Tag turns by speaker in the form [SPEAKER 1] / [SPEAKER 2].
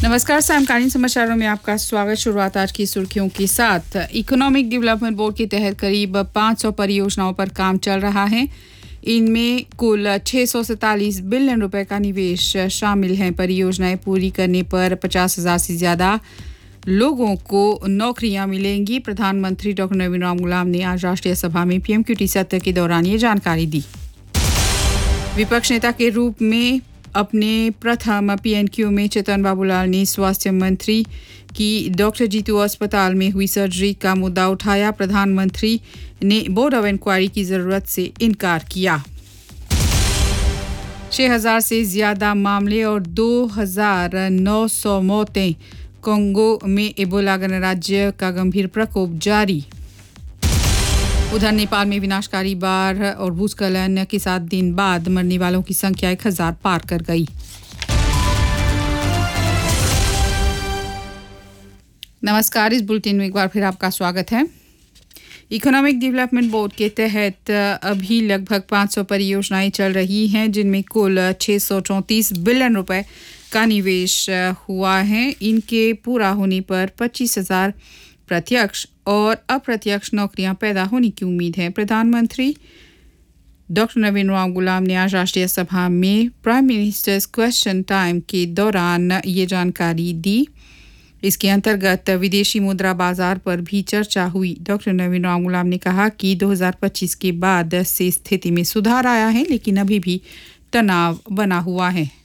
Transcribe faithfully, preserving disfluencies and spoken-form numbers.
[SPEAKER 1] नमस्कार, समकालीन समाचारों में आपका स्वागत। शुरुआत आज की सुर्खियों के साथ। इकोनॉमिक डेवलपमेंट बोर्ड के तहत करीब पाँच सौ परियोजनाओं पर काम चल रहा है। इनमें कुल छह सौ सैंतालीस बिलियन रुपए का निवेश शामिल है। परियोजनाएं पूरी करने पर पचास हजार से ज्यादा लोगों को नौकरियां मिलेंगी। प्रधानमंत्री डॉक्टर नवीन राम गुलाम ने आज राष्ट्रीय सभा में पीएमक्यूटी सत्र के दौरान ये जानकारी दी। विपक्ष नेता के रूप में अपने प्रथम पीएनक्यू में चेतन बाबूलाल ने स्वास्थ्य मंत्री की डॉक्टर जीतू अस्पताल में हुई सर्जरी का मुद्दा उठाया। प्रधानमंत्री ने बोर्ड ऑफ इंक्वायरी की जरूरत से इनकार किया। छह हजार से ज्यादा मामले और दो हजार नौ सौ मौतें। कोंगो में एबोला गणराज्य का गंभीर प्रकोप जारी। उधर नेपाल में विनाशकारी बाढ़ और भूस्खलन के सात दिन बाद मरने वालों की संख्या एक हजार पार कर गई। नमस्कार, इस बुलेटिन में एक बार फिर आपका स्वागत है। इकोनॉमिक डेवलपमेंट बोर्ड के तहत अभी लगभग पाँच सौ परियोजनाएं चल रही हैं, जिनमें कुल छह सौ चौंतीस बिलियन रुपए का निवेश हुआ है। इनके पूरा होने पर पच्चीस हजार प्रत्यक्ष और अप्रत्यक्ष नौकरियां पैदा होने की उम्मीद है। प्रधानमंत्री डॉक्टर नवीन राम गुलाम ने आज राष्ट्रीय सभा में प्राइम मिनिस्टर्स क्वेश्चन टाइम के दौरान ये जानकारी दी। इसके अंतर्गत विदेशी मुद्रा बाजार पर भी चर्चा हुई। डॉक्टर नवीन राम गुलाम ने कहा कि दो हज़ार पच्चीस के बाद से स्थिति में सुधार आया है, लेकिन अभी भी तनाव बना हुआ है।